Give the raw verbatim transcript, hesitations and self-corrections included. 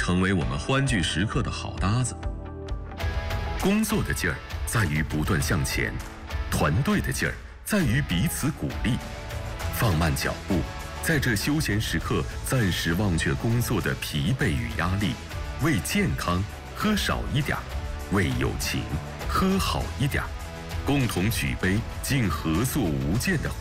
成为我们欢聚时刻的好搭子。工作的劲儿在于不断向前，团队的劲儿在于彼此鼓励。放慢脚步，在这休闲时刻暂时忘却工作的疲惫与压力，为健康喝少一点，为友情喝好一点，共同举杯敬合作无间的